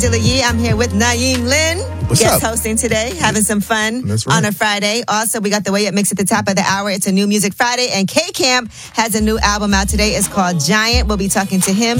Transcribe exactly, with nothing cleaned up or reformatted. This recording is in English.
Dilla Yee. I'm here with Naeem Lynn. What's guest up? hosting today, having some fun That's right. on a Friday. Also, we got the Way Up Mix at the top of the hour. It's a new Music Friday, and K-Camp has a new album out today. It's called Giant. We'll be talking to him